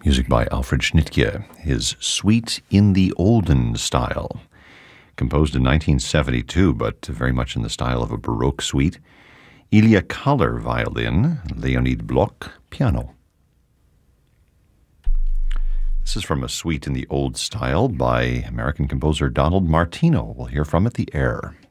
Music by Alfred Schnittke, his Suite in the Olden Style. Composed in 1972, but very much in the style of a Baroque suite. Ilya Kahler, violin, Leonid Bloch, piano. This is from a suite in the old style by American composer Donald Martino. We'll hear from it, The Air.